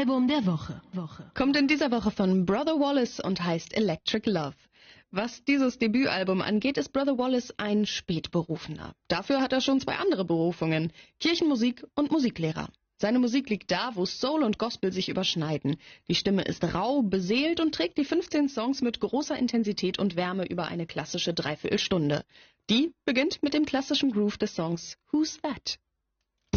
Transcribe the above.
Album der Woche. Kommt in dieser Woche von Brother Wallace und heißt Electric Love. Was dieses Debütalbum angeht, ist Brother Wallace ein Spätberufener. Dafür hat er schon 2 andere Berufungen: Kirchenmusik und Musiklehrer. Seine Musik liegt da, wo Soul und Gospel sich überschneiden. Die Stimme ist rau, beseelt und trägt die 15 Songs mit großer Intensität und Wärme über eine klassische Dreiviertelstunde. Die beginnt mit dem klassischen Groove des Songs Who's That?